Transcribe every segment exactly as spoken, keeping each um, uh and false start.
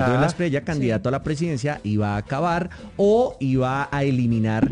de la Espriella, candidato sí. a la presidencia, iba a acabar o iba a eliminar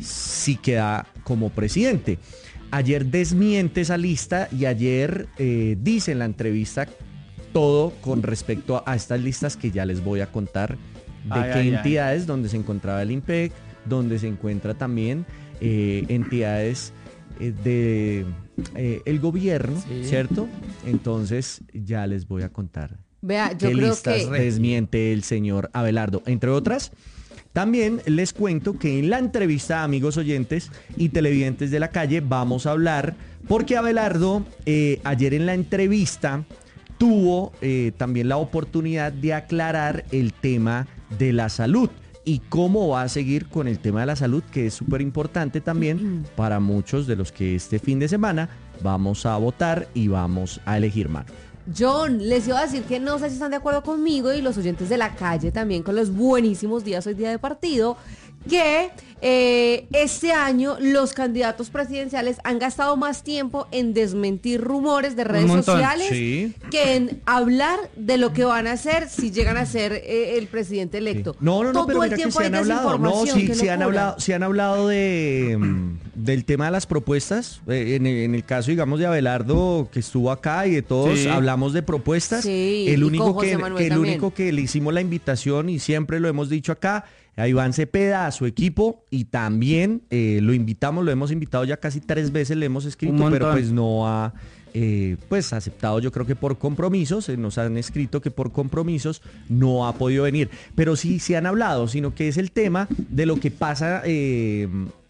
si queda como presidente. Ayer desmiente esa lista y ayer eh, dice en la entrevista todo con respecto a estas listas que ya les voy a contar de ay, qué ay, entidades, ay. donde se encontraba el IMPEC, donde se encuentra también eh, entidades eh, de eh, el gobierno, sí. ¿cierto? Entonces ya les voy a contar Vea, yo qué creo listas que... desmiente el señor Abelardo, entre otras. También les cuento que en la entrevista, amigos oyentes y televidentes de la calle, vamos a hablar, porque Abelardo eh, ayer en la entrevista tuvo eh, también la oportunidad de aclarar el tema de la salud y cómo va a seguir con el tema de la salud, que es súper importante también para muchos de los que este fin de semana vamos a votar y vamos a elegir, mano. John, les iba a decir que no sé si están de acuerdo conmigo y los oyentes de la calle también con los buenísimos días, hoy día de partido, que eh, este año los candidatos presidenciales han gastado más tiempo en desmentir rumores de redes sociales sí. que en hablar de lo que van a hacer si llegan a ser eh, el presidente electo. Sí. No, no, no, Todo pero el mira tiempo que se han hablado, no, sí, sí han hablado, sí han hablado de del tema de las propuestas, eh, en, en el caso, digamos, de Abelardo, que estuvo acá y de todos, sí. hablamos de propuestas. Sí, el único que, que el único que le hicimos la invitación, y siempre lo hemos dicho acá, a Iván Cepeda, a su equipo, y también eh, lo invitamos, lo hemos invitado ya casi tres veces, le hemos escrito, pero pues no ha eh, pues aceptado, yo creo que por compromisos, eh, nos han escrito que por compromisos no ha podido venir, pero sí se han hablado, sino que es el tema de lo que pasa, eh,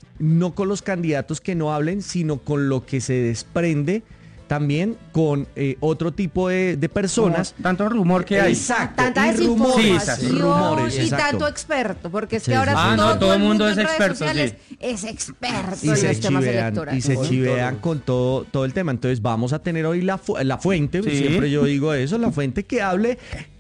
no con los candidatos que no hablen, sino con lo que se desprende también con eh, otro tipo de, de personas. Como tanto rumor que hay. Exacto. Tanta desinformación sí, rumores, y exacto. tanto experto, porque es que sí, ahora sí. Ah, todo, no, todo el mundo, mundo es experto, sociales sí. es experto y en se los temas chivean, electorales. y se chivean con todo, todo el tema. Entonces vamos a tener hoy la, fu- la fuente, sí. siempre yo digo eso, la fuente que hable,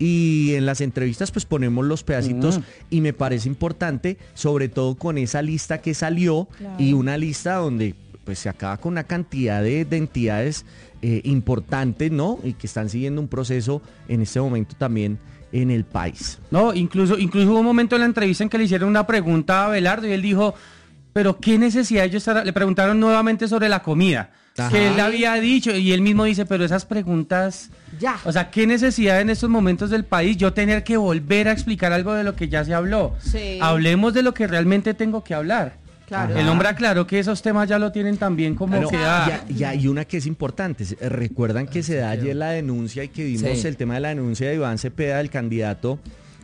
y en las entrevistas pues ponemos los pedacitos, mm. y me parece importante, sobre todo con esa lista que salió, claro. y una lista donde pues se acaba con una cantidad de, de entidades eh, importantes, ¿no? Y que están siguiendo un proceso en este momento también en el país. No, incluso, incluso hubo un momento en la entrevista en que le hicieron una pregunta a Abelardo y él dijo, pero ¿qué necesidad ellos estar? Le preguntaron nuevamente sobre la comida, ajá. que él había dicho, y él mismo dice, pero esas preguntas, ya. O sea, ¿qué necesidad en estos momentos del país yo tener que volver a explicar algo de lo que ya se habló? Sí. Hablemos de lo que realmente tengo que hablar. Claro. El hombre aclaró que esos temas ya lo tienen también como bueno, que ah. y hay una que es importante. Recuerdan que se da ayer la denuncia y que vimos sí. el tema de la denuncia de Iván Cepeda, el candidato,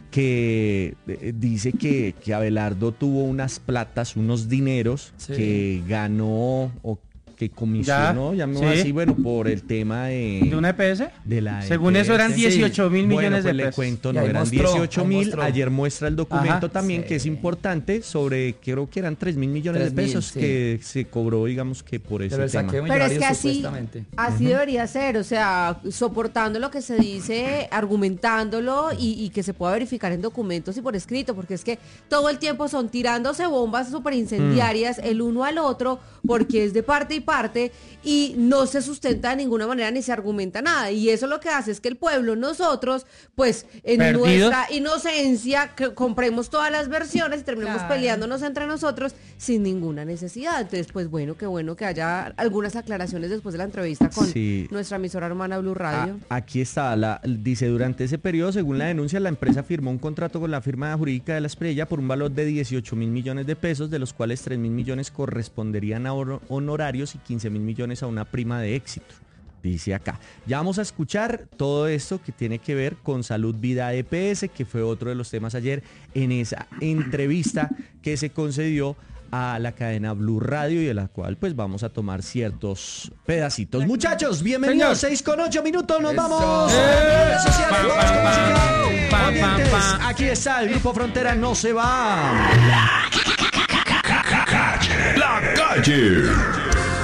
que eh, dice que, que Abelardo tuvo unas platas, unos dineros sí. que ganó o que comisionó, llamémoslo sí. así, bueno, por el tema de... ¿De una E P S? De la Según E P S. eso eran dieciocho mil sí. millones bueno, pues de pesos. Le cuento, no, eran dieciocho mil, ayer muestra el documento Ajá. también, sí. que es importante, sobre, creo que eran tres mil millones de pesos sí. que se cobró, digamos, que por ese Pero tema. Pero es que así, así uh-huh. debería ser, o sea, soportando lo que se dice, argumentándolo y, y que se pueda verificar en documentos y por escrito, porque es que todo el tiempo son tirándose bombas súper incendiarias mm. el uno al otro, porque es de parte y parte, y no se sustenta de ninguna manera ni se argumenta nada, y eso lo que hace es que el pueblo, nosotros, pues en ¿Perdidos? Nuestra inocencia que compremos todas las versiones y terminemos claro. peleándonos entre nosotros sin ninguna necesidad. Entonces, pues bueno, qué bueno que haya algunas aclaraciones después de la entrevista con sí. nuestra emisora hermana Blue Radio. A, aquí está, la, dice, durante ese periodo, según la denuncia, la empresa firmó un contrato con la firma jurídica de la Espriella por un valor de dieciocho mil millones de pesos, de los cuales tres mil millones corresponderían a honorarios y quince mil millones a una prima de éxito, dice acá. Ya vamos a escuchar todo esto que tiene que ver con Salud Vida E P S, que fue otro de los temas ayer en esa entrevista que se concedió a la cadena Blue Radio y de la cual pues vamos a tomar ciertos pedacitos. Muchachos, bienvenidos, seis con ocho minutos, nos Eso. vamos. Eh, sociales, pa, vamos pa, pa, pa, pa, pa. Aquí está el Grupo Frontera, no se va. La calle. La calle.